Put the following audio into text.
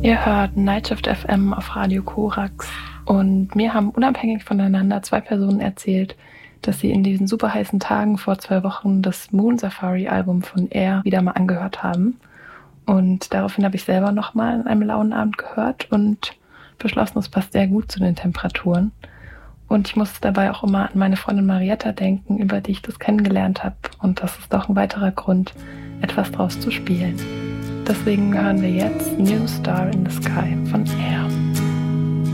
Ihr hört Nightshift FM auf Radio Korax und mir haben unabhängig voneinander 2 Personen erzählt, dass sie in diesen super heißen Tagen vor 2 Wochen das Moon Safari Album von Air wieder mal angehört haben. Und daraufhin habe ich selber nochmal an einem lauen Abend gehört und beschlossen, es passt sehr gut zu den Temperaturen. Und ich musste dabei auch immer an meine Freundin Marietta denken, über die ich das kennengelernt habe. Und das ist doch ein weiterer Grund, etwas draus zu spielen. Deswegen hören wir jetzt New Star in the Sky von Air.